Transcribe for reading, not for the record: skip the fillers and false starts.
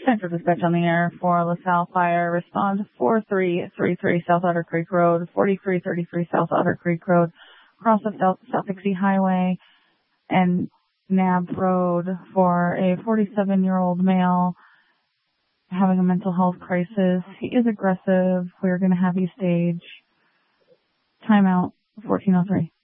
Central Dispatch on the air for LaSalle Fire. Respond 4333 South Otter Creek Road, 4333 South Otter Creek Road, across the South Dixie Highway and Nab Road for a 47-year-old male having a mental health crisis. He is aggressive. We're going to have you stage. Timeout 1403.